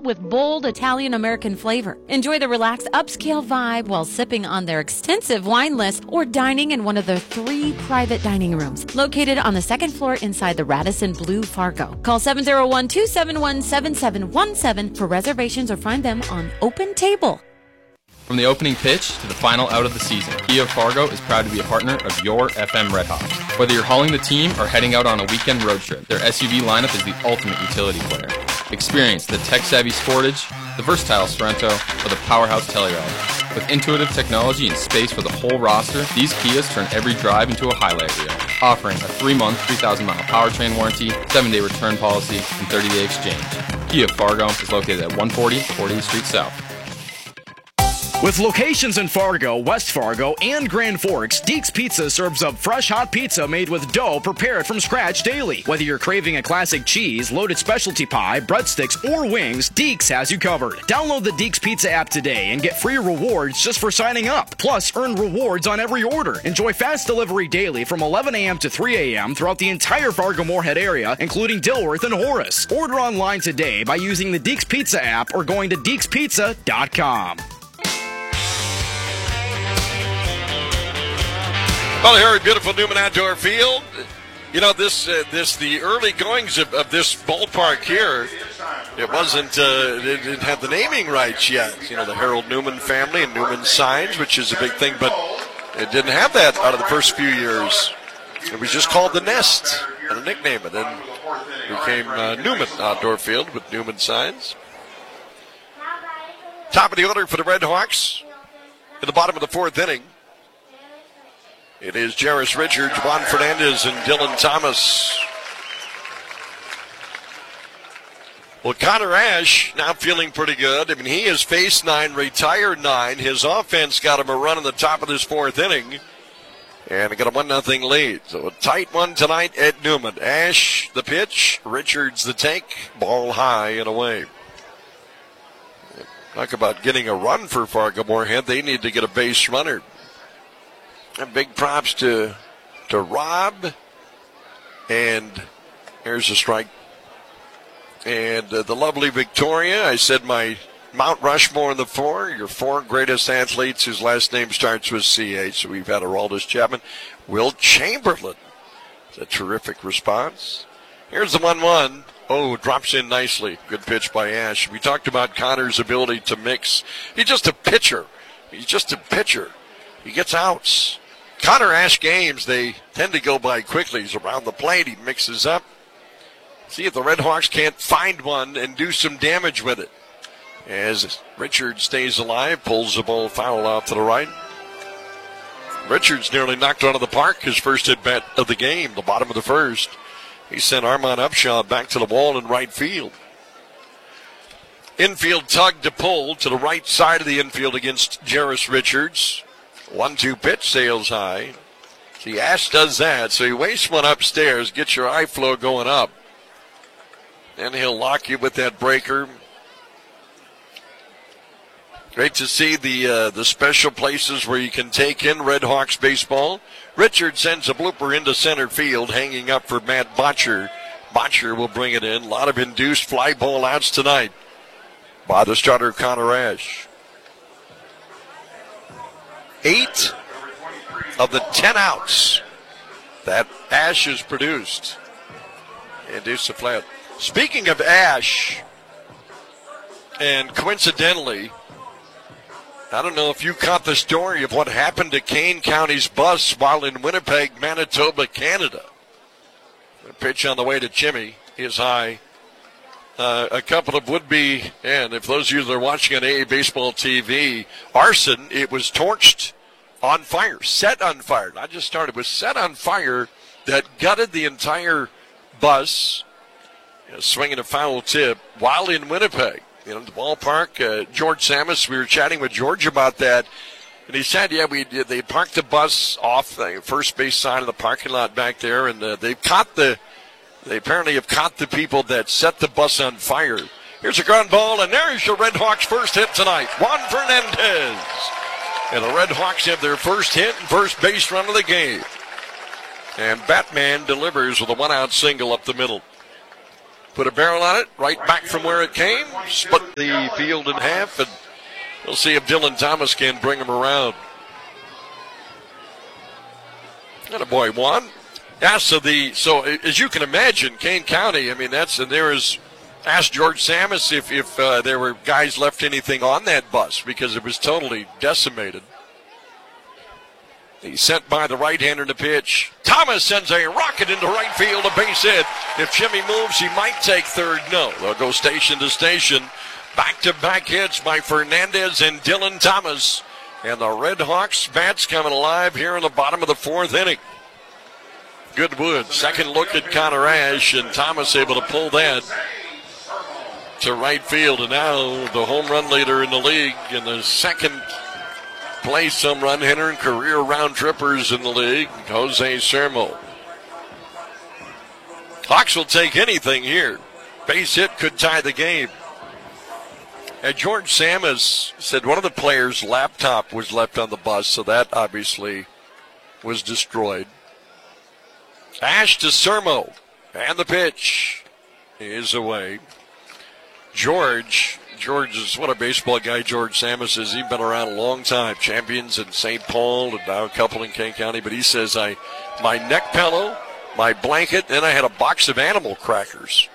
with bold Italian-American flavor. Enjoy the relaxed upscale vibe while sipping on their extensive wine list or dining in one of their 3 private dining rooms located on the 2nd floor inside the Radisson Blu Fargo. Call 701-271-7717 for reservations or find them on Open Table. From the opening pitch to the final out of the season, Kia of Fargo is proud to be a partner of your FM Redhawks. Whether you're hauling the team or heading out on a weekend road trip, their SUV lineup is the ultimate utility player. Experience the tech-savvy Sportage, the versatile Sorento, or the powerhouse Telluride. With intuitive technology and space for the whole roster, these Kias turn every drive into a highlight reel. Offering a 3-month, 3,000-mile powertrain warranty, 7-day return policy, and 30-day exchange. Kia of Fargo is located at 140 40th Street South. With locations in Fargo, West Fargo, and Grand Forks, Deeks Pizza serves up fresh hot pizza made with dough prepared from scratch daily. Whether you're craving a classic cheese, loaded specialty pie, breadsticks, or wings, Deeks has you covered. Download the Deeks Pizza app today and get free rewards just for signing up. Plus, earn rewards on every order. Enjoy fast delivery daily from 11 a.m. to 3 a.m. throughout the entire Fargo-Moorhead area, including Dilworth and Horace. Order online today by using the Deeks Pizza app or going to DeeksPizza.com. Well, here at beautiful Newman Outdoor Field, you know, the early goings of this ballpark here, it wasn't, it didn't have the naming rights yet. You know, the Harold Newman family and Newman Signs, which is a big thing, but it didn't have that out of the first few years. It was just called the Nest, and a nickname, and then became Newman Outdoor Field with Newman Signs. Top of the order for the Red Hawks in the bottom of the 4th inning. It is Jairus Richards, Juan Fernandez, and Dylan Thomas. Well, Connor Ash now feeling pretty good. I mean, he has faced 9, retired 9. His offense got him a run in the top of this 4th inning. And got a 1-0 lead. So a tight one tonight at Newman. Ash the pitch, Richards the take, ball high and away. Talk about getting a run for Fargo-Moorhead. They need to get a base runner. And big props to Rob. And here's a strike. And the lovely Victoria. I said my Mount Rushmore in the 4. Your 4 greatest athletes whose last name starts with CH. So we've had Aroldis Chapman. Will Chamberlain. It's a terrific response. Here's the 1-1. Oh, drops in nicely. Good pitch by Ash. We talked about Connor's ability to mix. He's just a pitcher. He gets outs. Connor Ash games, they tend to go by quickly. He's around the plate. He mixes up. See if the Red Hawks can't find one and do some damage with it. As Richards stays alive, pulls the ball foul out to the right. Richards nearly knocked out of the park his first at-bat of the game, the bottom of the 1st. He sent Armand Upshaw back to the wall in right field. Infield tug to pull to the right side of the infield against Jairus Richards. 1-2 pitch, sails high. See, Ash does that, so he wastes one upstairs, gets your eye flow going up. Then he'll lock you with that breaker. Great to see the special places where you can take in Red Hawks baseball. Richard sends a blooper into center field, hanging up for Matt Botcher. Botcher will bring it in. A lot of induced fly ball outs tonight by the starter, Connor Ash. 8 of the 10 outs that Ash has produced. Induce the flat. Speaking of Ash, and coincidentally, I don't know if you caught the story of what happened to Kane County's bus while in Winnipeg, Manitoba, Canada. A pitch on the way to Chimmy is high. A couple of would-be, and if those of you that are watching on AA Baseball TV, arson, it was torched on fire, set on fire. Not just started, it was set on fire that gutted the entire bus, swinging a foul tip while in Winnipeg. The ballpark, George Samus, we were chatting with George about that, and he said, they parked the bus off the first base side of the parking lot back there, and they apparently have caught the people that set the bus on fire. Here's a ground ball, and there's your Red Hawks' first hit tonight, Juan Fernandez. And the Red Hawks have their first hit and first base run of the game. And Batman delivers with a 1-out single up the middle. put a barrel on it, right back from where it came, split the field in half, and we'll see if Dylan Thomas can bring him around. Attaboy, Juan. Yeah, so as you can imagine, Kane County, I mean, asked George Samus if there were guys left anything on that bus because it was totally decimated. He's sent by the right-hander in the pitch. Thomas sends a rocket into right field, a base hit. If Jimmy moves, he might take third. No, they'll go station to station. Back-to-back hits by Fernandez and Dylan Thomas. And the Red Hawks bats coming alive here in the bottom of the fourth inning. Goodwood, second look at Connor Ash, and Thomas able to pull that to right field. And now the home run leader in the league in the second place home run hitter and career round trippers in the league, Jose Sermo. Hawks will take anything here. Base hit could tie the game. And George Samus said one of the players' laptop was left on the bus, so that obviously was destroyed. Ash to Sermo, and the pitch is away. George is what a baseball guy George Samus is. He's been around a long time. Champions in St. Paul and now a couple in Kane County. But he says, my neck pillow, my blanket, and I had a box of animal crackers.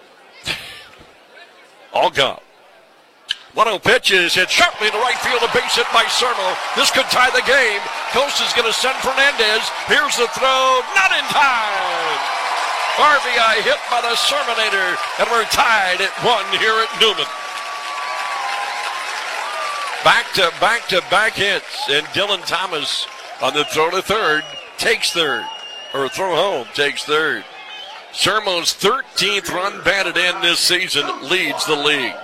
All gone. 1-0 pitch is hit sharply to right field. A base hit by Sermo. This could tie the game. Coast is going to send Fernandez. Here's the throw. Not in time. RBI hit by the Serminator. And we're tied at 1 here at Newman. Back-to-back hits. And Dylan Thomas on the throw to third takes third. Or throw home takes third. Sermo's 13th run batted in this season leads the league.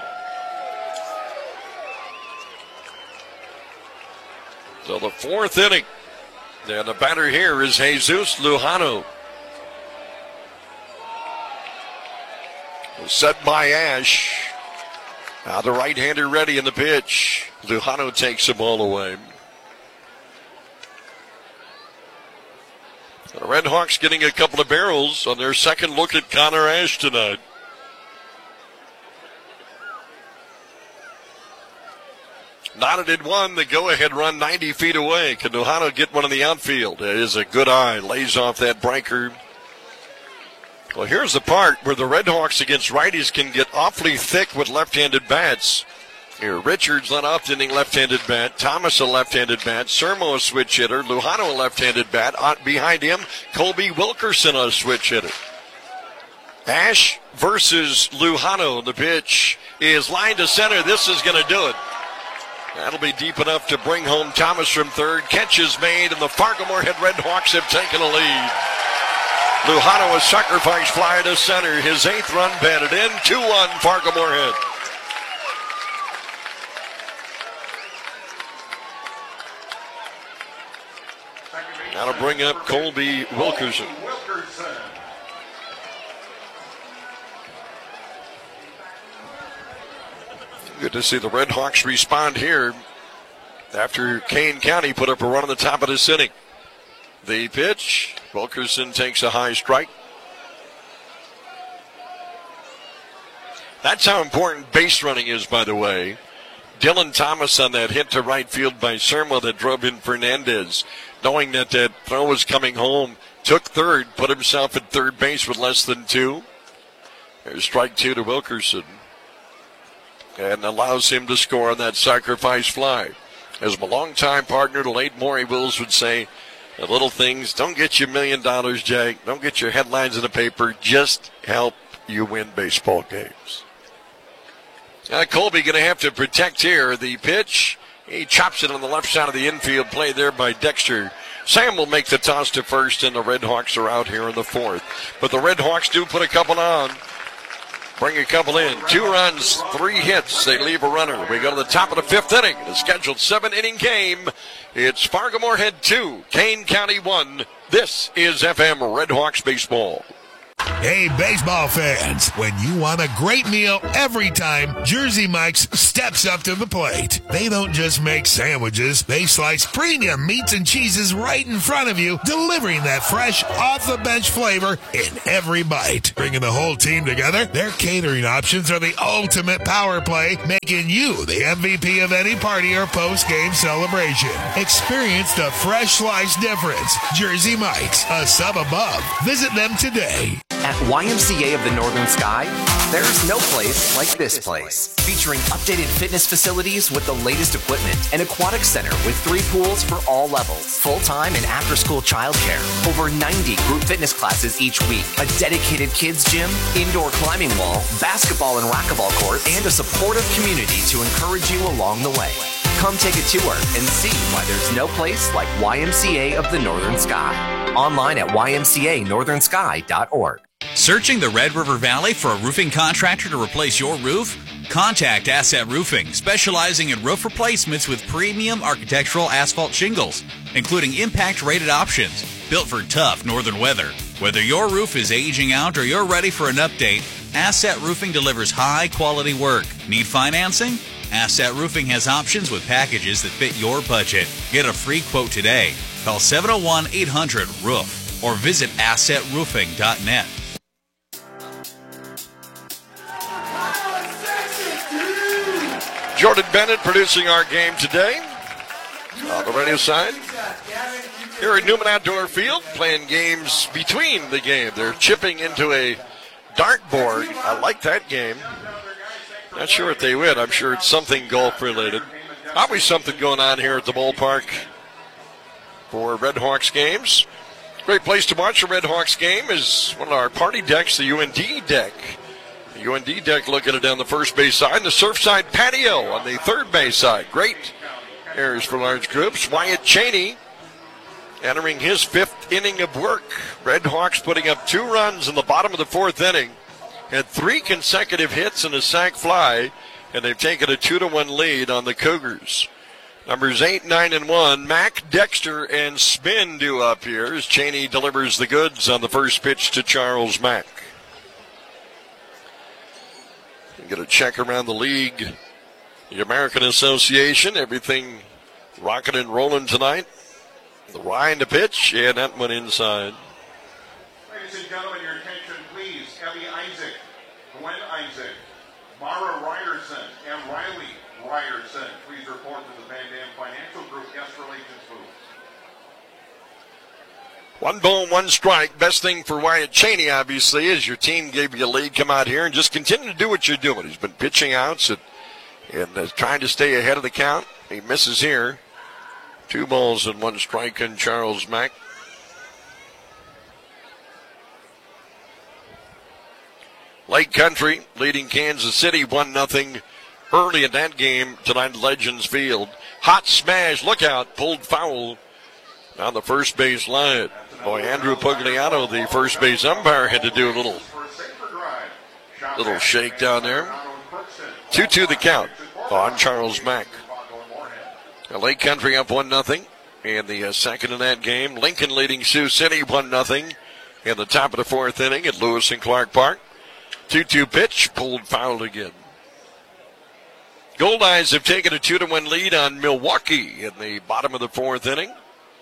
So the fourth inning. And the batter here is Jesus Lujano. Set by Ash. Now the right-hander ready in the pitch. Lujano takes the ball away. The Red Hawks getting a couple of barrels on their second look at Connor Ash tonight. Knotted at one, the go-ahead run 90 feet away. Can Lujano get one in the outfield? It is a good eye. Lays off that breaker. Well, here's the part where the Red Hawks against righties can get awfully thick with left-handed bats. Here, Richards led off inning left-handed bat. Thomas a left-handed bat. Sermo a switch hitter. Lujano a left-handed bat. Behind him, Colby Wilkerson a switch hitter. Ash versus Lujano. The pitch is lined to center. This is going to do it. That'll be deep enough to bring home Thomas from third. Catch is made, and the Fargo-Moorhead Red Hawks have taken a lead. Lujano a sacrifice fly to center. His 8th run batted in. 2-1 Fargo-Moorhead. Now to bring up Colby Wilkerson. Good to see the Red Hawks respond here after Kane County put up a run on the top of this inning. The pitch, Wilkerson takes a high strike. That's how important base running is, by the way. Dylan Thomas on that hit to right field by Sermo that drove in Fernandez, knowing that that throw was coming home, took third, put himself at third base with less than 2. There's strike 2 to Wilkerson. And allows him to score on that sacrifice fly. As my longtime partner, the late Maury Wills, would say, the little things don't get you $1 million, Jack. Don't get your headlines in the paper. Just help you win baseball games. Colby going to have to protect here. The pitch, he chops it on the left side of the infield, play there by Dexter. Sam will make the toss to first, and the Red Hawks are out here in the 4th. But the Red Hawks do put a couple on. Bring a couple in. 2 runs, 3 hits. They leave a runner. We go to the top of the 5th inning. The scheduled 7-inning game. It's Fargo-Moorhead 2, Kane County 1. This is FM Red Hawks baseball. Hey, baseball fans, when you want a great meal every time, Jersey Mike's steps up to the plate. They don't just make sandwiches, they slice premium meats and cheeses right in front of you, delivering that fresh, off-the-bench flavor in every bite. Bringing the whole team together, their catering options are the ultimate power play, making you the MVP of any party or post-game celebration. Experience the fresh slice difference. Jersey Mike's, a sub above. Visit them today. At YMCA of the Northern Sky, there's no place like this place. Featuring updated fitness facilities with the latest equipment, an aquatic center with 3 pools for all levels, full-time and after-school childcare, over 90 group fitness classes each week, a dedicated kids gym, indoor climbing wall, basketball and racquetball court, and a supportive community to encourage you along the way. Come take a tour and see why there's no place like YMCA of the Northern Sky. Online at ymcanorthernsky.org. Searching the Red River Valley for a roofing contractor to replace your roof? Contact Asset Roofing, specializing in roof replacements with premium architectural asphalt shingles, including impact-rated options, built for tough northern weather. Whether your roof is aging out or you're ready for an update, Asset Roofing delivers high-quality work. Need financing? Asset Roofing has options with packages that fit your budget. Get a free quote today. Call 701-800-ROOF or visit assetroofing.net. Jordan Bennett producing our game today. On the radio side, here at Newman Outdoor Field, playing games between the game. They're chipping into a dartboard. I like that game. Not sure if they win. I'm sure it's something golf-related. Always something going on here at the ballpark for Red Hawks games. Great place to watch a Red Hawks game is one of our party decks, the UND deck. The UND deck looking at it down the first base side, and the Surfside patio on the third base side. Great areas for large groups. Wyatt Cheney entering his 5th inning of work. Red Hawks putting up 2 runs in the bottom of the 4th inning. Had 3 consecutive hits and a sac fly, and they've taken a 2-1 lead on the Cougars. Numbers 8, 9, and 1, Mack, Dexter, and Spin due up here as Cheney delivers the goods on the first pitch to Charles Mack. Get a check around the league, the American Association, everything rocking and rolling tonight. The Ryan to pitch, and that went inside. Ladies and gentlemen, your attention please. Abby Isaac, Gwen Isaac, Mara Ryerson, and Riley Ryerson. Please report to the Van Dam Financial Group Guest Relations booth. 1 ball, 1 strike. Best thing for Wyatt Cheney, obviously, is your team gave you a lead. Come out here and just continue to do what you're doing. He's been pitching outs and trying to stay ahead of the count. He misses here. 2 balls and 1 strike in Charles Mack. Lake Country leading Kansas City 1-0 early in that game tonight at Legends Field. Hot smash, look out, pulled foul on the first base line. Boy, Andrew Pugliano, the first base umpire, had to do a little shake down there. 2-2 the count on Charles Mack. Lake Country up 1-0 in the second in that game. Lincoln leading Sioux City 1-0 in the top of the 4th inning at Lewis and Clark Park. 2-2 pitch, pulled foul again. Goldeyes have taken a 2-1 lead on Milwaukee in the bottom of the 4th inning.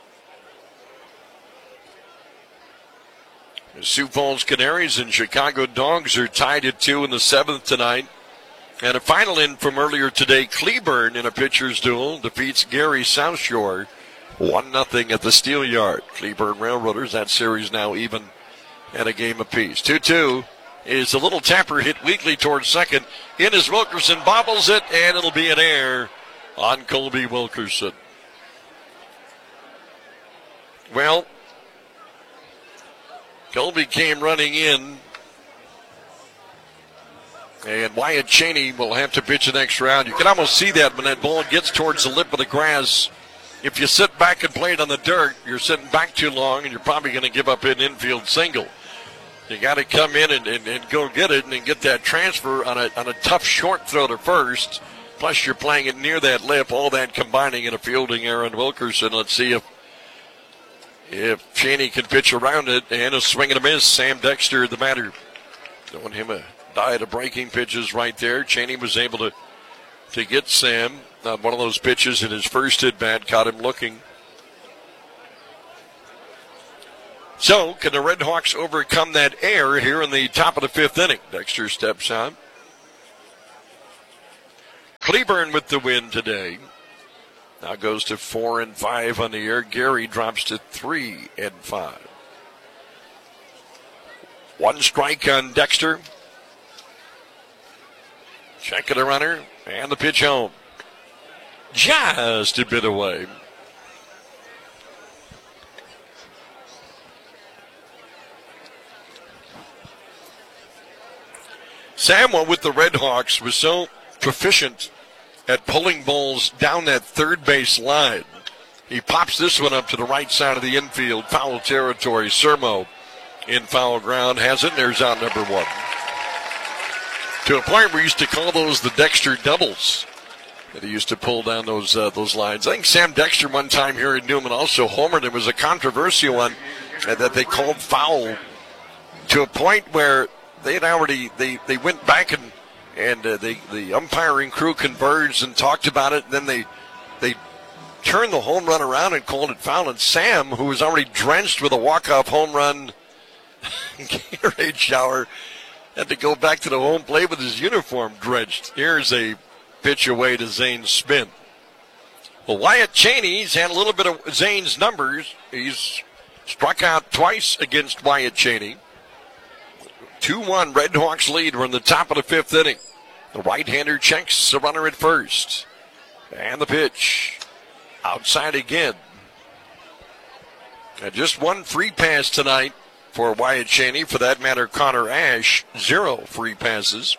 The Sioux Falls Canaries and Chicago Dogs are tied at 2 in the 7th tonight. And a final in from earlier today, Cleburne in a pitcher's duel defeats Gary South Shore 1-0 at the Steel Yard. Cleburne Railroaders, that series now even at a game apiece. 2-2 is a little tapper hit weakly towards second. In as Wilkerson bobbles it, and it'll be an error on Colby Wilkerson. Well, Colby came running in, and Wyatt Cheney will have to pitch the next round. You can almost see that when that ball gets towards the lip of the grass. If you sit back and play it on the dirt, you're sitting back too long, and you're probably going to give up an infield single. You got to come in and go get it and then get that transfer on a tough short throw to first. Plus, you're playing it near that lip, all that combining in a fielding error on Wilkerson. Let's see if if Cheney can pitch around it, and a swing and a miss. Sam Dexter, the batter, throwing him a diet of breaking pitches right there. Cheney was able to get Sam on one of those pitches in his first at-bat, caught him looking. So, can the Red Hawks overcome that error here in the top of the fifth inning? Dexter steps on. Cleburne with the win today. Now goes to 4-5 on the year. Gary drops to 3-5. One strike on Dexter. Checking the runner, and the pitch home. Just a bit away. Samuel with the Red Hawks was so proficient at pulling balls down that third base line. He pops this one up to the right side of the infield, foul territory. Sermo in foul ground has it, and there's out number one. To a point where we used to call those the Dexter doubles. That he used to pull down those lines. I think Sam Dexter one time here in Newman also homered. It was a controversial one that they called foul to a point where they had already they went back and the umpiring crew converged and talked about it. And then they turned the home run around and called it foul. And Sam, who was already drenched with a walk-off home run Gatorade shower, had to go back to the home plate with his uniform drenched. Here's a pitch away to Zane's spin. Well, Wyatt Cheney's had a little bit of Zane's numbers. He's struck out twice against Wyatt Cheney. 2-1 Red Hawks lead. We're in the top of the fifth inning. The right-hander checks the runner at first. And the pitch. Outside again. And just one free pass tonight for Wyatt Cheney. For that matter, Connor Ash, 0 free passes.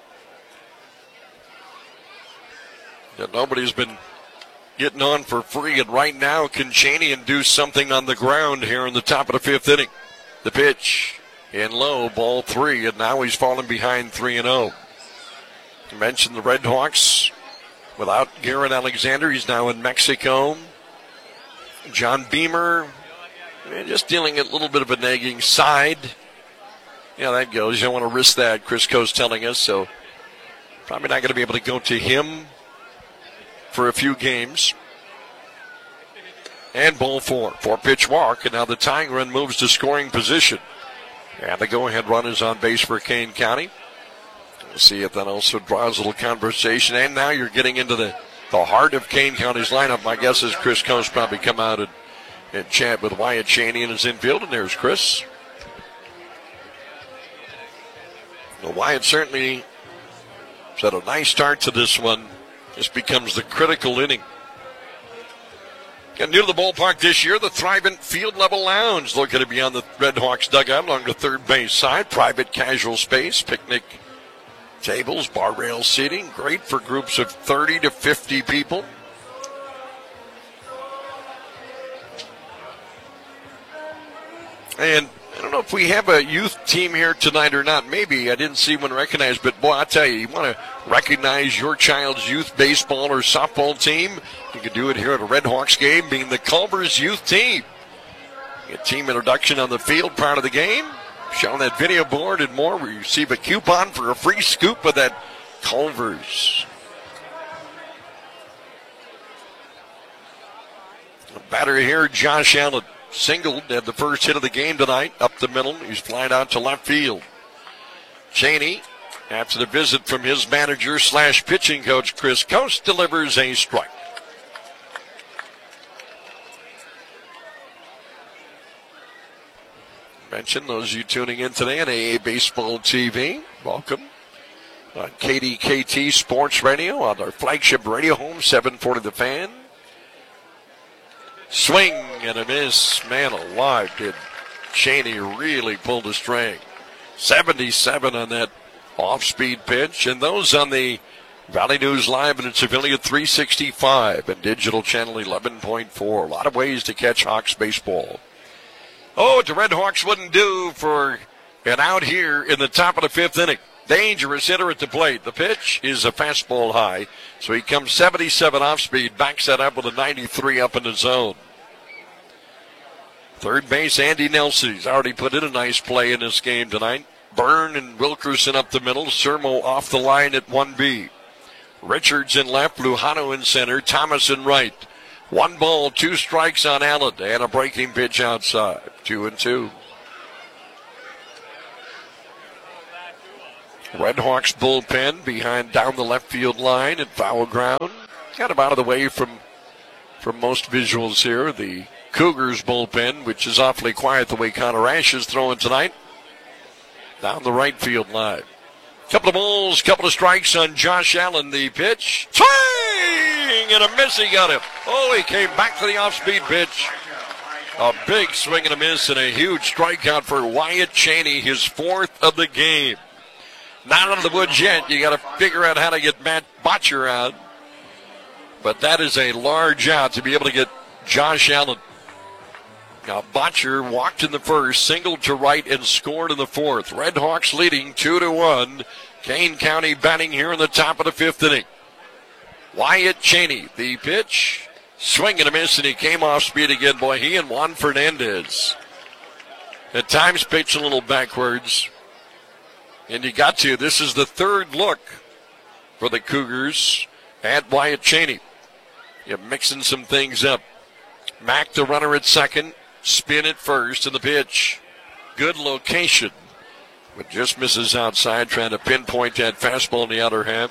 And nobody's been getting on for free. And right now, can Cheney do something on the ground here in the top of the fifth inning? The pitch in low, ball 3, and now he's falling behind 3-0. You mentioned the Red Hawks without Garrett Alexander. He's now in Mexico. John Beamer just dealing a little bit of a nagging side. Yeah, that goes. You don't want to risk that, Chris Coe's telling us, so probably not going to be able to go to him for a few games. And ball 4. 4-pitch walk, and now the tying run moves to scoring position. And the go-ahead run is on base for Kane County. We'll see if that also draws a little conversation. And now you're getting into the heart of Kane County's lineup. My guess is Chris Coe's probably come out and chat with Wyatt Cheney in his infield. And there's Chris. Well, Wyatt certainly has had a nice start to this one. This becomes the critical inning. And new to the ballpark this year, the Thrivent Field Level Lounge. Located beyond the Red Hawks dugout along the third base side. Private casual space, picnic tables, bar rail seating. Great for groups of 30 to 50 people. And I don't know if we have a youth team here tonight or not. Maybe. I didn't see one recognized. But, boy, I tell you, you want to recognize your child's youth baseball or softball team, you can do it here at a Red Hawks game, being the Culver's youth team. Get team introduction on the field prior to the game. Show on that video board and more. We receive a coupon for a free scoop of that Culver's. The batter here, Josh Allen. Singled, had the first hit of the game tonight, up the middle. He's flying out to left field. Cheney, after the visit from his manager / pitching coach Chris Coast, delivers a strike. Mention those of you tuning in today on AA Baseball TV. Welcome. On KDKT Sports Radio, on our flagship radio home, 740 The Fan. Swing and a miss. Man alive, did Cheney really pull the string. 77 on that off-speed pitch. And those on the Valley News Live and its affiliate 365 and digital channel 11.4. A lot of ways to catch Hawks baseball. Oh, the Red Hawks wouldn't do for an out here in the top of the fifth inning. Dangerous hitter at the plate. The pitch is a fastball high. So he comes 77 off speed, backs that up with a 93 up in the zone. Third base, Andy Nelson. He's already put in a nice play in this game tonight. Byrne and Wilkerson up the middle. Sermo off the line at 1B. Richards in left, Lujano in center, Thomas in right. 1 ball, 2 strikes on Allen, and a breaking pitch outside. 2-2. Redhawks bullpen behind down the left field line at foul ground. Kind of out of the way from most visuals here. The Cougars bullpen, which is awfully quiet the way Connor Ash is throwing tonight. Down the right field line. Couple of balls, couple of strikes on Josh Allen. The pitch. Swing! And a miss. He got him. Oh, he came back to the off-speed pitch. A big swing and a miss and a huge strikeout for Wyatt Cheney, his 4th of the game. Not out of the woods yet. You got to figure out how to get Matt Botcher out. But that is a large out to be able to get Josh Allen. Now Botcher walked in the first, singled to right, and scored in the 4th. Redhawks leading 2-1. Kane County batting here in the top of the 5th inning. Wyatt Cheney, the pitch. Swing and a miss, and he came off speed again. Boy, he and Juan Fernandez at times pitch a little backwards. And you got to. This is the 3rd look for the Cougars at Wyatt Cheney. You're mixing some things up. Mack, the runner at second. Spin at first, and the pitch. Good location. But just misses outside, trying to pinpoint that fastball in the outer half.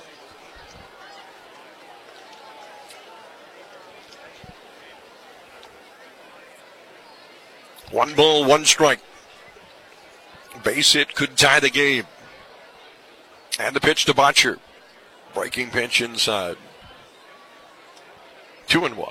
One ball, 1 strike. Base hit could tie the game. And the pitch to Botcher. Breaking pitch inside. 2-1.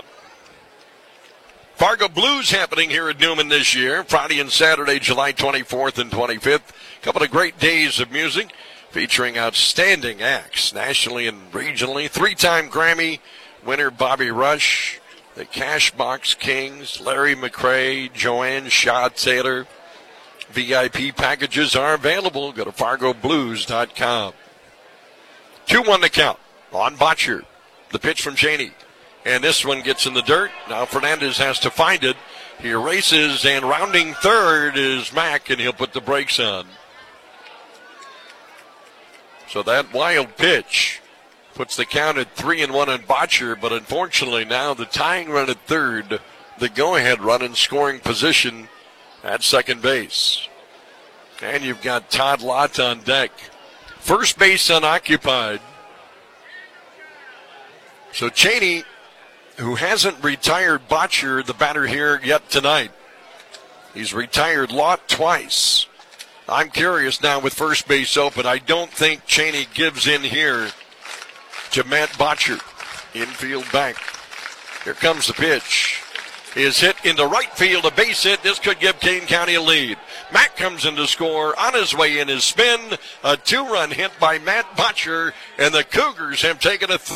Fargo Blues happening here at Newman this year. Friday and Saturday, July 24th and 25th. A couple of great days of music featuring outstanding acts nationally and regionally. 3-time Grammy winner Bobby Rush, the Cashbox Kings, Larry McCray, Joanne Shaw Taylor. VIP packages are available. Go to FargoBlues.com. 2-1 to count on Botcher. The pitch from Cheney. And this one gets in the dirt. Now Fernandez has to find it. He races, and rounding third is Mack, and he'll put the brakes on. So that wild pitch puts the count at 3-1 on Botcher, but unfortunately now the tying run at third, the go-ahead run in scoring position at second base. And you've got Todd Lott on deck. First base unoccupied. So Cheney, who hasn't retired Botcher, the batter here yet tonight. He's retired Lott twice. I'm curious now with first base open. I don't think Cheney gives in here to Matt Botcher. Infield back. Here comes the pitch. Is hit into right field, a base hit. This could give Kane County a lead. Mack comes in to score. On his way in his spin. A 2-run hit by Matt Botcher, and the Cougars have taken a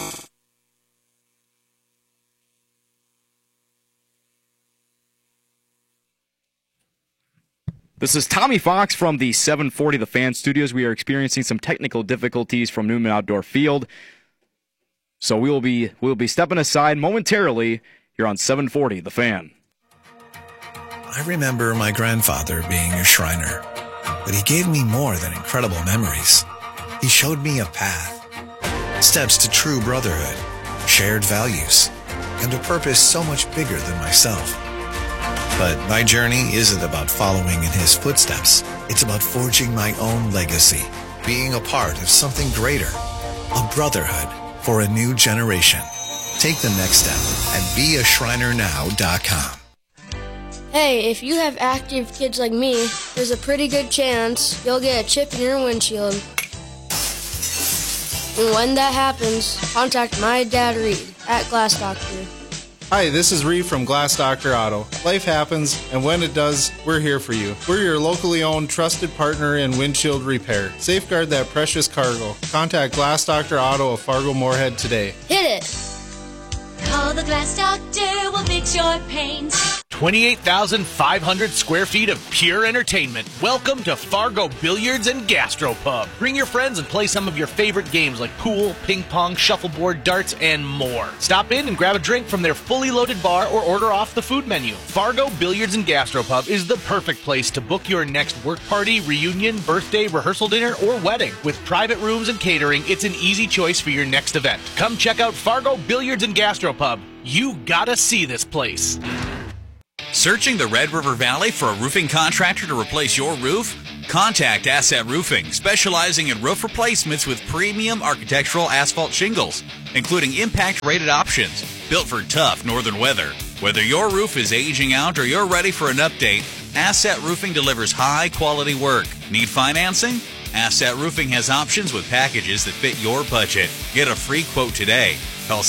This is Tommy Fox from the 740 The Fan Studios. We are experiencing some technical difficulties from Newman Outdoor Field. So we'll be stepping aside momentarily here on 740 The Fan. I remember my grandfather being a Shriner, but he gave me more than incredible memories. He showed me a path, steps to true brotherhood, shared values, and a purpose so much bigger than myself. But my journey isn't about following in his footsteps. It's about forging my own legacy, being a part of something greater, a brotherhood for a new generation. Take the next step at beashrinernow.com. Hey, if you have active kids like me, there's a pretty good chance you'll get a chip in your windshield. And when that happens, contact my dad Reed at Glass Doctor. Hi, this is Reed from Glass Doctor Auto. Life happens, and when it does, we're here for you. We're your locally owned, trusted partner in windshield repair. Safeguard that precious cargo. Contact Glass Doctor Auto of Fargo Moorhead today. Hit it! Call the Glass Doctor, we'll fix your paint. 28,500 square feet of pure entertainment. Welcome to Fargo Billiards and Gastropub. Bring your friends and play some of your favorite games like pool, ping pong, shuffleboard, darts, and more. Stop in and grab a drink from their fully loaded bar or order off the food menu. Fargo Billiards and Gastropub is the perfect place to book your next work party, reunion, birthday, rehearsal dinner, or wedding. With private rooms and catering, it's an easy choice for your next event. Come check out Fargo Billiards and Gastropub. You gotta see this place. Searching the Red River Valley for a roofing contractor to replace your roof? Contact Asset Roofing, specializing in roof replacements with premium architectural asphalt shingles, including impact-rated options, built for tough northern weather. Whether your roof is aging out or you're ready for an update, Asset Roofing delivers high-quality work. Need financing? Asset Roofing has options with packages that fit your budget. Get a free quote today. Call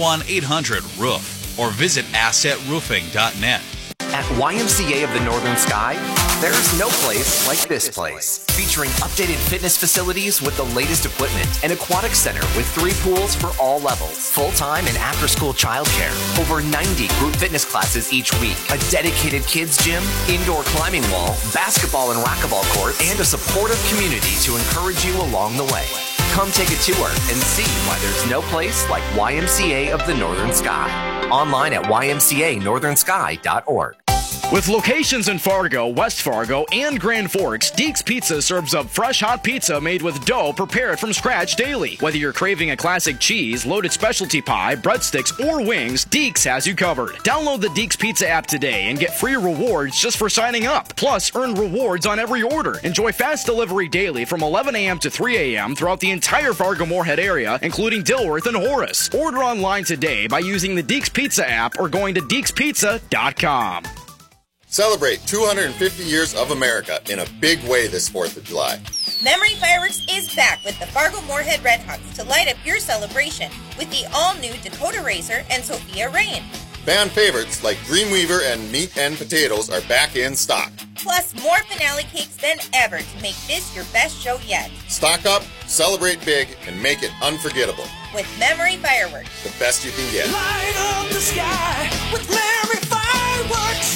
701-800-ROOF or visit assetroofing.net. At YMCA of the Northern Sky, there's no place like this place. Featuring updated fitness facilities with the latest equipment, an aquatic center with 3 pools for all levels, full-time and after-school childcare, over 90 group fitness classes each week, a dedicated kids gym, indoor climbing wall, basketball and racquetball courts, and a supportive community to encourage you along the way. Come take a tour and see why there's no place like YMCA of the Northern Sky. Online at ymcanorthernsky.org. With locations in Fargo, West Fargo, and Grand Forks, Deeks Pizza serves up fresh hot pizza made with dough prepared from scratch daily. Whether you're craving a classic cheese, loaded specialty pie, breadsticks, or wings, Deeks has you covered. Download the Deeks Pizza app today and get free rewards just for signing up. Plus, earn rewards on every order. Enjoy fast delivery daily from 11 a.m. to 3 a.m. throughout the entire Fargo-Moorhead area, including Dilworth and Horace. Order online today by using the Deeks Pizza app or going to deekspizza.com. Celebrate 250 years of America in a big way this 4th of July. Memory Fireworks is back with the Fargo-Moorhead Redhawks to light up your celebration with the all-new Dakota Racer and Sophia Rain. Fan favorites like Dreamweaver and Meat and Potatoes are back in stock. Plus, more finale cakes than ever to make this your best show yet. Stock up, celebrate big, and make it unforgettable. With Memory Fireworks. The best you can get. Light up the sky with Memory Fireworks.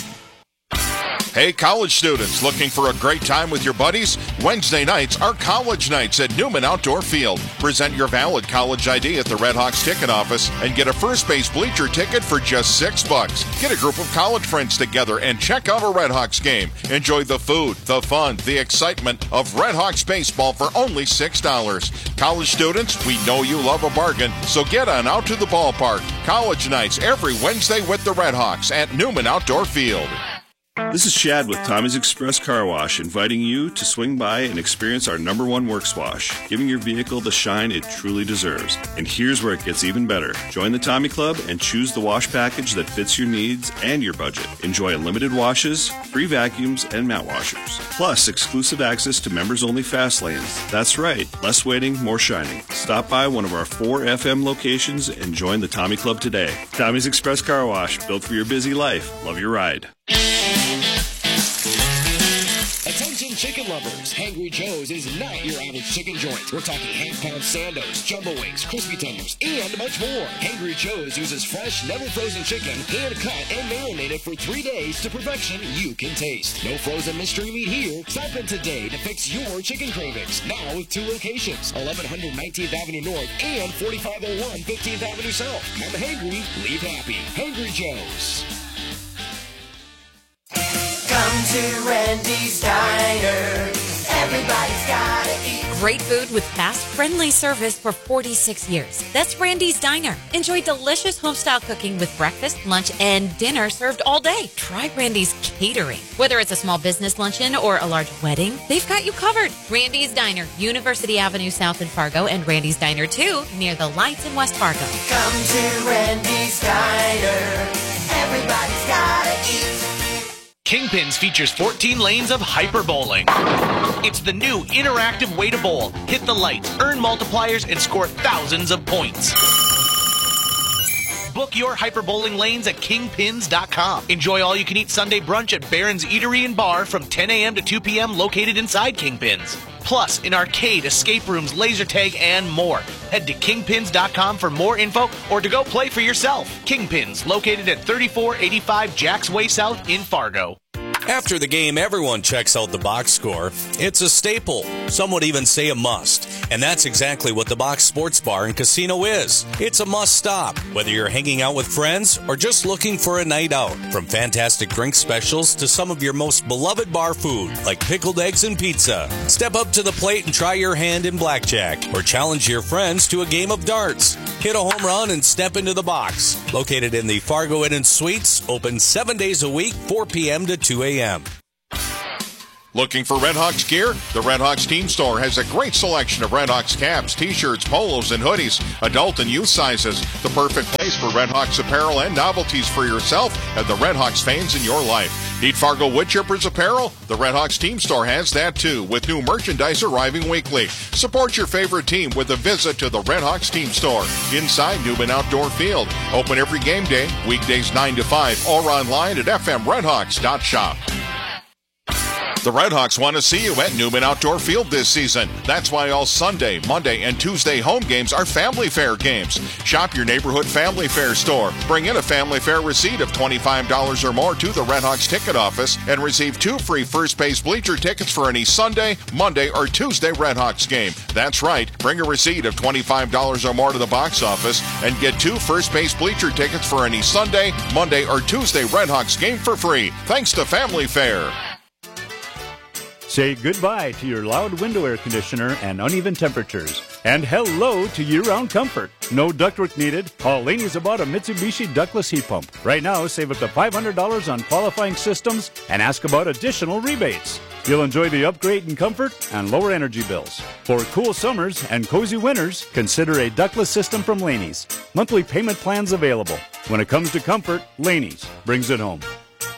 Hey, college students, looking for a great time with your buddies? Wednesday nights are college nights at Newman Outdoor Field. Present your valid college ID at the Redhawks ticket office and get a first base bleacher ticket for just $6. Get a group of college friends together and check out a Redhawks game. Enjoy the food, the fun, the excitement of Redhawks baseball for only $6. College students, we know you love a bargain, so get on out to the ballpark. College nights every Wednesday with the Redhawks at Newman Outdoor Field. This is Shad with Tommy's Express Car Wash, inviting you to swing by and experience our #1 works wash, giving your vehicle the shine it truly deserves. And here's where it gets even better. Join the Tommy Club and choose the wash package that fits your needs and your budget. Enjoy unlimited washes, free vacuums, and mat washers. Plus, exclusive access to members-only fast lanes. That's right, less waiting, more shining. Stop by one of our 4 FM locations and join the Tommy Club today. Tommy's Express Car Wash, built for your busy life. Love your ride. Attention chicken lovers, Hangry Joe's is not your average chicken joint. We're talking half-pound sandos, jumbo wings, crispy tenders, and much more. Hangry Joe's uses fresh, never frozen chicken, hand-cut and marinated for 3 days to perfection you can taste. No frozen mystery meat here. Stop in today to fix your chicken cravings. Now with 2 locations, 1100 19th Avenue North and 4501 15th Avenue South. Come hangry, leave happy. Hangry Joe's. Come to Randy's Diner. Everybody's gotta eat. Great food with fast, friendly service for 46 years. That's Randy's Diner. Enjoy delicious home-style cooking with breakfast, lunch, and dinner served all day. Try Randy's Catering. Whether it's a small business luncheon or a large wedding, they've got you covered. Randy's Diner, University Avenue South in Fargo, and Randy's Diner 2 near the lights in West Fargo. Come to Randy's Diner. Everybody's gotta eat. Kingpins features 14 lanes of hyper bowling. It's the new interactive way to bowl. Hit the lights, earn multipliers, and score thousands of points. Book your hyper bowling lanes at kingpins.com. Enjoy all-you-can-eat Sunday brunch at Barron's Eatery and Bar from 10 a.m. to 2 p.m. located inside Kingpins. Plus, in arcade, escape rooms, laser tag, and more. Head to kingpins.com for more info or to go play for yourself. Kingpins, located at 3485 Jacks Way South in Fargo. After the game, everyone checks out the box score. It's a staple. Some would even say a must. And that's exactly what the Box Sports Bar and Casino is. It's a must stop, whether you're hanging out with friends or just looking for a night out. From fantastic drink specials to some of your most beloved bar food, like pickled eggs and pizza. Step up to the plate and try your hand in blackjack, or challenge your friends to a game of darts. Hit a home run and step into the box. Located in the Fargo Inn and Suites, open 7 days a week, 4 p.m. to 2 a.m. Looking for Red Hawks gear? The Red Hawks Team Store has a great selection of Red Hawks caps, t-shirts, polos, and hoodies, adult and youth sizes. The perfect place for Red Hawks apparel and novelties for yourself and the Red Hawks fans in your life. Need Fargo Woodchippers apparel? The Red Hawks Team Store has that too, with new merchandise arriving weekly. Support your favorite team with a visit to the Red Hawks Team Store inside Newman Outdoor Field. Open every game day, weekdays 9 to 5, or online at fmredhawks.shop. The Red Hawks want to see you at Newman Outdoor Field this season. That's why all Sunday, Monday, and Tuesday home games are Family Fair games. Shop your neighborhood Family Fair store. Bring in a Family Fair receipt of $25 or more to the Red Hawks ticket office and receive 2 free first base bleacher tickets for any Sunday, Monday, or Tuesday Red Hawks game. That's right. Bring a receipt of $25 or more to the box office and get 2 first base bleacher tickets for any Sunday, Monday, or Tuesday Red Hawks game for free. Thanks to Family Fair. Say goodbye to your loud window air conditioner and uneven temperatures. And hello to year-round comfort. No ductwork needed. Call Laney's about a Mitsubishi ductless heat pump. Right now, save up to $500 on qualifying systems and ask about additional rebates. You'll enjoy the upgrade in comfort and lower energy bills. For cool summers and cozy winters, consider a ductless system from Laney's. Monthly payment plans available. When it comes to comfort, Laney's brings it home.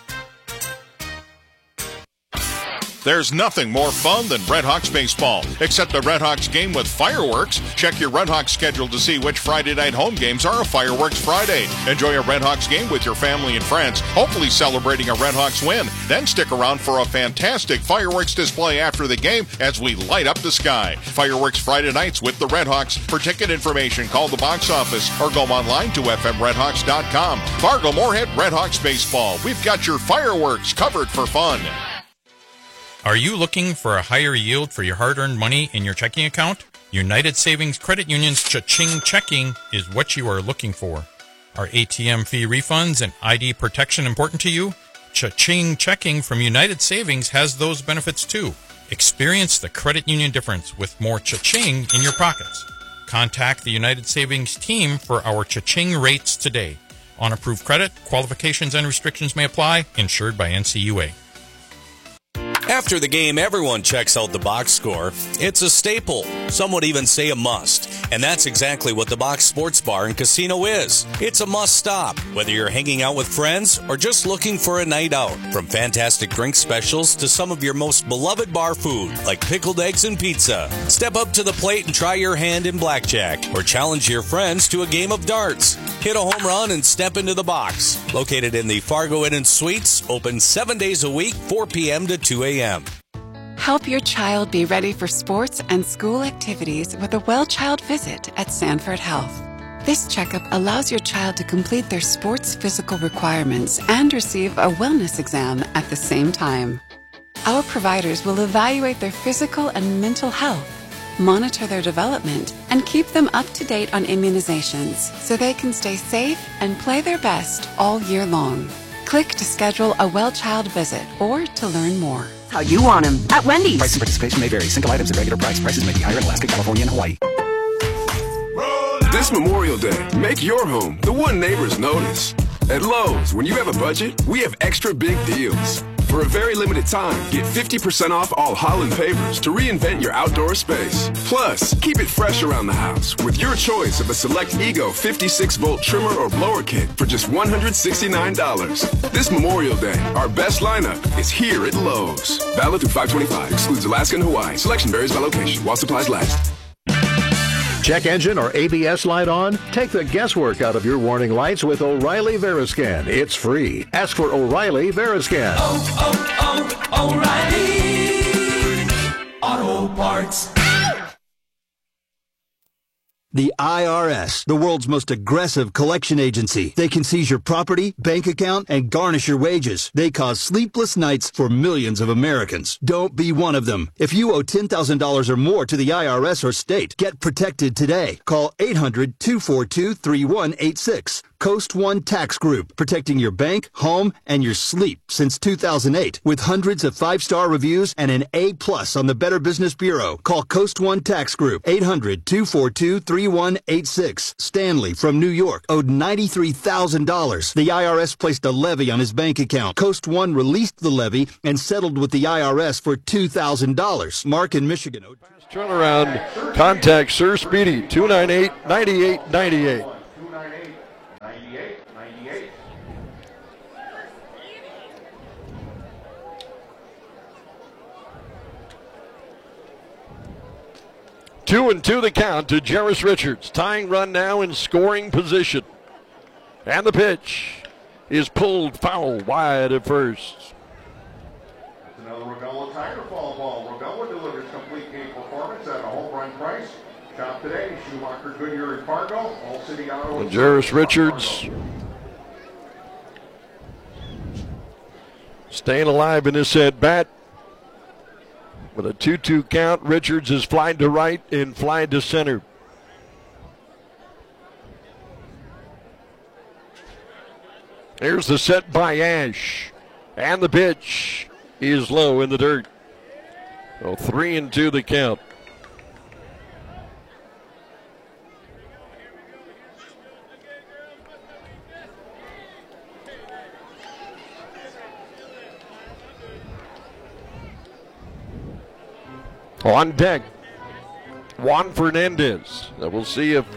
There's nothing more fun than Red Hawks baseball, except the Red Hawks game with fireworks. Check your Red Hawks schedule to see which Friday night home games are a Fireworks Friday. Enjoy a Red Hawks game with your family and friends, hopefully celebrating a Red Hawks win. Then stick around for a fantastic fireworks display after the game as we light up the sky. Fireworks Friday nights with the Red Hawks. For ticket information, call the box office or go online to fmredhawks.com. Fargo Moorhead Red Hawks baseball. We've got your fireworks covered for fun. Are you looking for a higher yield for your hard-earned money in your checking account? United Savings Credit Union's Cha-Ching Checking is what you are looking for. Are ATM fee refunds and ID protection important to you? Cha-Ching Checking from United Savings has those benefits too. Experience the credit union difference with more Cha-Ching in your pockets. Contact the United Savings team for our Cha-Ching rates today. On approved credit, qualifications and restrictions may apply. Insured by NCUA. After the game, everyone checks out the box score. It's a staple. Some would even say a must. And that's exactly what the Box Sports Bar and Casino is. It's a must stop, whether you're hanging out with friends or just looking for a night out. From fantastic drink specials to some of your most beloved bar food, like pickled eggs and pizza. Step up to the plate and try your hand in blackjack, or challenge your friends to a game of darts. Hit a home run and step into the box. Located in the Fargo Inn and Suites, open 7 days a week, 4 p.m. to 2 a.m. Help your child be ready for sports and school activities with a well-child visit at Sanford Health. This checkup allows your child to complete their sports physical requirements and receive a wellness exam at the same time. Our providers will evaluate their physical and mental health, monitor their development, and keep them up to date on immunizations so they can stay safe and play their best all year long. Click to schedule a well-child visit or to learn more. How you want them at Wendy's. Price and participation may vary. Single items at regular price. Prices may be higher in Alaska, California, and Hawaii. This Memorial Day, make your home the one neighbors notice. At Lowe's, when you have a budget, we have extra big deals. For a very limited time, get 50% off all Holland pavers to reinvent your outdoor space. Plus, keep it fresh around the house with your choice of a select Ego 56-volt trimmer or blower kit for just $169. This Memorial Day, our best lineup is here at Lowe's. Valid through 5/25. Excludes Alaska and Hawaii. Selection varies by location while supplies last. Check engine or ABS light on? Take the guesswork out of your warning lights with O'Reilly Veriscan. It's free. Ask for O'Reilly Veriscan. O'Reilly Auto Parts. The IRS, the world's most aggressive collection agency. They can seize your property, bank account, and garnish your wages. They cause sleepless nights for millions of Americans. Don't be one of them. If you owe $10,000 or more to the IRS or state, get protected today. Call 800-242-3186. Coast One Tax Group, protecting your bank, home, and your sleep since 2008. With hundreds of 5-star reviews and an A+ on the Better Business Bureau. Call Coast One Tax Group, 800-242-3186. Stanley from New York owed $93,000. The IRS placed a levy on his bank account. Coast One released the levy and settled with the IRS for $2,000. Mark in Michigan owed... Turnaround. Contact Sir Speedy, 298-9898. 2-2 the count to Jarris Richards. Tying run now in scoring position. And the pitch is pulled foul wide at first. It's another Ravello Tiger Fall ball. Ravello delivers complete game performance at a home run price. Shop today. Schumacher, Goodyear, and Fargo. All City Auto. And Jarris Richards staying alive in this at bat. With a 2-2 count, Richards is flying to right and flying to center. Here's the set by Ash. And the pitch is low in the dirt. So 3-2 the count. On deck, Juan Fernandez. We'll see if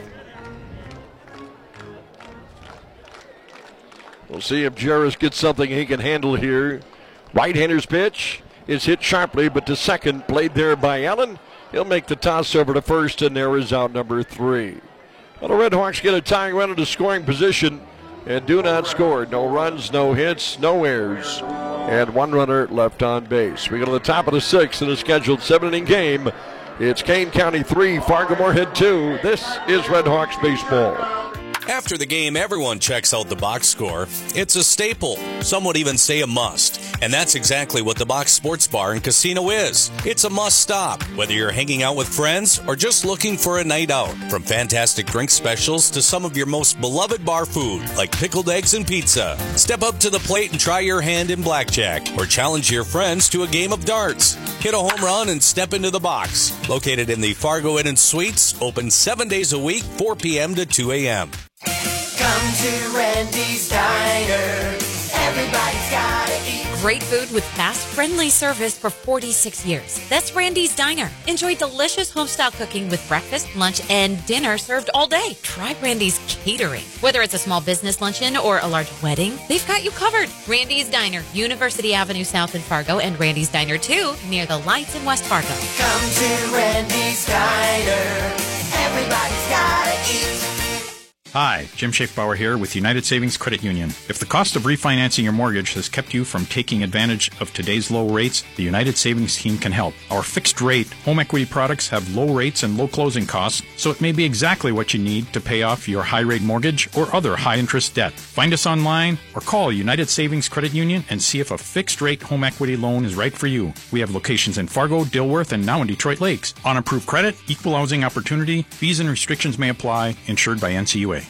Jarris gets something he can handle here. Right-hander's pitch is hit sharply, but to second, played there by Allen. He'll make the toss over to first, and there is out number 3. Well, the Red Hawks get a tying run into scoring position and do not score. No runs, no hits, no errors, and one runner left on base. We go to the top of the 6th in a scheduled 7-inning game. It's Kane County 3, Fargo Moorhead 2. This is Red Hawks baseball. After the game, everyone checks out the box score. It's a staple. Some would even say a must. And that's exactly what the Box Sports Bar and Casino is. It's a must stop, whether you're hanging out with friends or just looking for a night out. From fantastic drink specials to some of your most beloved bar food, like pickled eggs and pizza. Step up to the plate and try your hand in blackjack, or challenge your friends to a game of darts. Hit a home run and step into the box. Located in the Fargo Inn and Suites, open 7 days a week, 4 p.m. to 2 a.m. Come to Randy's Diner. Everybody's gotta eat. Great food with fast, friendly service for 46 years. That's Randy's Diner. Enjoy delicious homestyle cooking with breakfast, lunch, and dinner served all day. Try Randy's Catering. Whether it's a small business luncheon or a large wedding, they've got you covered. Randy's Diner, University Avenue South in Fargo, and Randy's Diner 2 near the lights in West Fargo. Come to Randy's Diner. Everybody's gotta eat. Hi, Jim Schaefbauer here with United Savings Credit Union. If the cost of refinancing your mortgage has kept you from taking advantage of today's low rates, the United Savings team can help. Our fixed rate home equity products have low rates and low closing costs, so it may be exactly what you need to pay off your high rate mortgage or other high interest debt. Find us online or call United Savings Credit Union and see if a fixed rate home equity loan is right for you. We have locations in Fargo, Dilworth, and now in Detroit Lakes. On approved credit, equal housing opportunity, fees and restrictions may apply, insured by NCUA.